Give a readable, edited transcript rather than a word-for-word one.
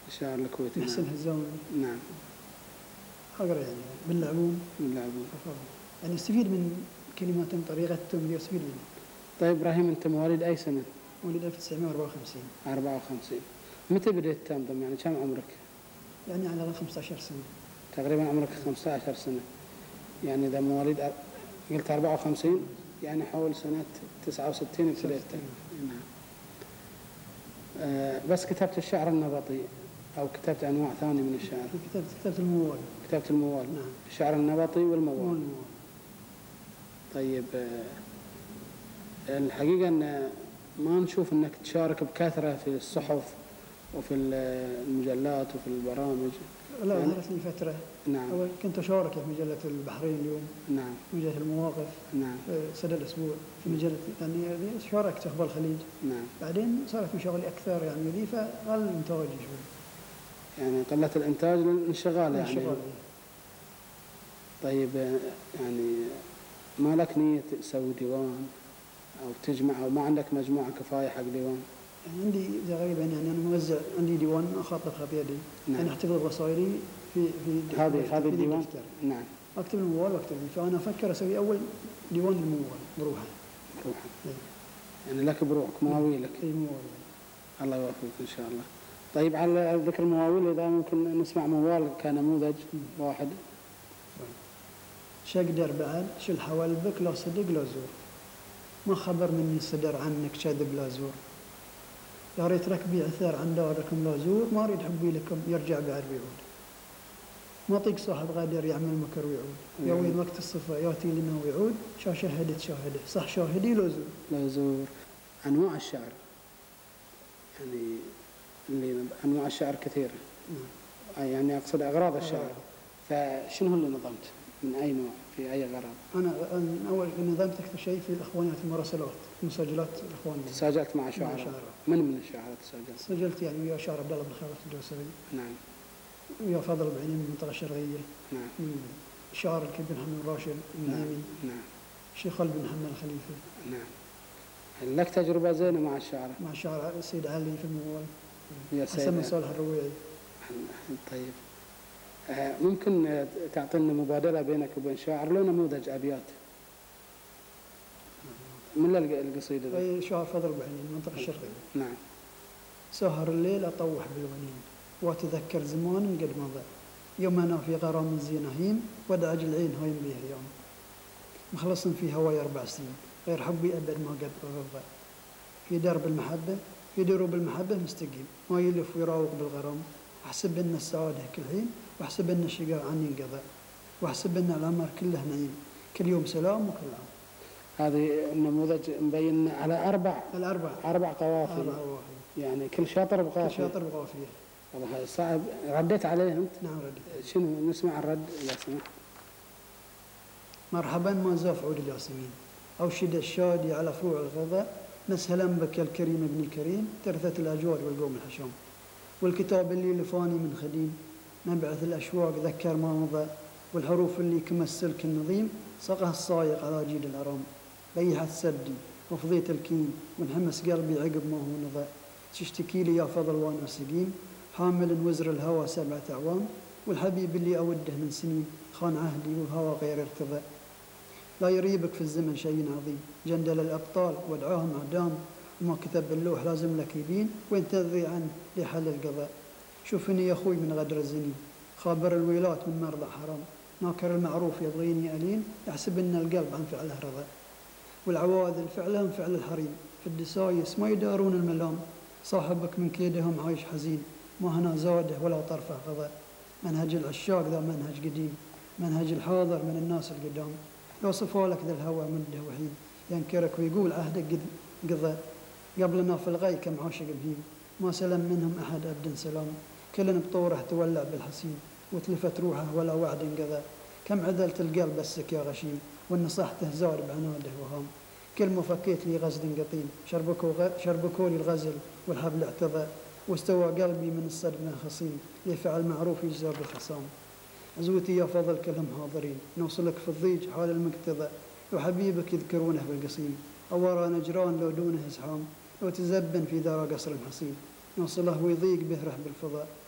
الشاعر الكويتي محسن نعم. هزاوي. نعم. أقرأ يعني باللعبون. باللعبون. يعني استفيد من كلماتهم طريقتهم يستفيد منها. طيب إبراهيم، أنت مواليد أي سنة؟ مواليد 1954. 54. متى بدأت تنظم؟ يعني كم عمرك؟ يعني على 15 سنة تقريبا عمرك 15 سنة. يعني إذا مواليد قلت 54 يعني حول سنة 69 ابتديت. نعم. بس كتبت الشعر النبطي أو كتبت أنواع ثانية من الشعر؟ كتبت الموال. كتبت الموال. نعم. الشعر النبطي والموال. طيب، الحقيقة أن ما نشوف أنك تشارك بكثرة في الصحف وفي المجلات وفي البرامج. لا، ظهرت لي فترة. نعم. أول كنت أشارك في مجلة البحرين اليوم. نعم. مجلة المواقف. نعم. سنة الأسبوع في مجلة، يعني شاركت أخبار الخليج. نعم. بعدين صارت مشاغلي أكثر يعني ذي، فقل الإنتاج شوي. يعني قلت الإنتاج للانشغال يعني. الانشغال. طيب، يعني ما لك نية تسوي ديوان أو تجمع، أو ما عندك مجموعة كفاية حق ديوان؟ يعني عندي تقريبا، يعني أنا موزع، عندي ديوان أخاطب بيدي. نعم. يعني أحتفظ بصايري في هذه الديوان. نعم. أكتب الموال وأكتب لي، فأنا أفكر أسوي أول ديوان الموال بروحه. يعني لك بروحك مواويلك. أي موال. الله يوفقك إن شاء الله. طيب، على ذكر المواويل، إذا ممكن نسمع موال كنموذج واحد. شقدر بعد شل حوالبك، لا صدق لا زور، ما خبر مني صدر عنك كذب لا زور، يا ريت ركبي عثر عن داركم لا زور، ما اريد حبي لكم يرجع بعد ويعود، ما طيق صاحب غادر يعمل مكر ويعود، يا وين وقت الصفا ياتي لنا ويعود، شاهدت شاهده صح شاهدي لا زور. لا زور. انواع الشعر، يعني انواع الشعر كثيره. يعني اقصد اغراض الشعر. فشنو اللي نظمت؟ من اي نوع؟ في اي غرض؟ انا اول نظمت اكثر شيء في الاخوانيات المراسلات، مسجلات الاخوانيه. سجلت مع شعراء؟ من الشعراء سجلت؟ سجلت يعني ويا شاعر عبد الله بن خالد الدوسري. نعم. ويا فاضل بعيني من المنطقه الشرقيه. نعم. الشاعر الكبير محمد راشد النعيمي. نعم. الشيخ خالد بن محمد الخليفه. نعم. لك تجربه زينه مع الشعراء؟ مع الشاعر السيد علي في الموال. يا سيد حسن صالح الرويعي. طيب، ممكن تعطينا مبادرة بينك وبين شاعر، لو نموذج أبيات من القصيدة؟ أي شاعر فضل بعيني المنطقة الشرقية. نعم. سهر الليل أطوح بالونين، وأتذكر زمان قد مضى، يوم أنا في غرام زينهين، ودعج العين هايم به اليوم، مخلص في هواي 4 سنين، غير حبي أبد ما قد رضى، في درب المحبة، في دروب المحبة مستقيم، ما يلف ويراوق بالغرام، أحسب أن السعادة كل حين، وأحسب أن الشقاء عني انقضى، وأحسب أن العمر كله نعيم، كل يوم سلام وكل عام. هذه النموذج مبين على أربع قوافي. يعني كل شاطر بقافية. كل شاطر بقافية. والله صعب. رديت عليه أنت؟ نعم رديت. شنو نسمع الرد إذا سمحت؟ مرحبا ما زاف عود الياسمين، أوشد الشادي على فروع الغضاء، مسهلا بك الكريم ابن الكريم، ترثت الأجواد والقوم الحشام، والكتاب اللي لفاني من خديم، نبعث الأشواق ذكر ما مضى، والحروف اللي كما السلك النظيم، سقها الصايق على جيد الأرام، بيحت سدي وفضيت الكين، وانحمس قلبي عقب ما هو نضى، تشتكي لي يا فضل وانا سقيم، حامل وزر الهوى 7 أعوام، والحبيب اللي أوده من سنين، خان عهدي والهوى غير ارتضى، لا يريبك في الزمن شيء عظيم، جندل الأبطال ودعاهم أعدام، وما كتب اللوح لازم لك يبين، وين تذي عنه لحل القضاء، شوفني يا أخوي من غدر الزنين، خابر الويلات من مرضى حرام، ناكر المعروف يبغيني ألين، يحسب أن القلب عن فعله رضا، والعواذل فعلهم فعل الحريم، في الدسايس ما يدارون الملام، صاحبك من كيدهم عايش حزين، ما هنا زاده ولا طرفه غضا، منهج العشاق ذا منهج قديم، منهج الحاضر من الناس القدام، لو صفالك ذا الهوى مده وحيد، ينكرك ويقول عهدك قضى، قبلنا في الغي كم عاشق مهين، ما سلم منهم أحد أبدا سلام، كل بطوره تولع بالحسين، وتلفت روحه ولا وعد قضى، كم عدلت القلب بسك يا غشيم، والنصحته زار بعناده وهام، كل ما فكيت لي غزل قطيم، شربكوا لي الغزل والحبل اعتضى، واستوى قلبي من الصدمة خصيم، لفعل معروف يجزى بالخصام، عزوتي يا فضل كلهم حاضرين، نوصلك في الضيج حال المقتضى، وحبيبك يذكرونه بالقصيم، أورى نجران لو دونه إزحام، لو تزبن في دار قصر حصين، نوصله ويضيق بهره بالفضاء،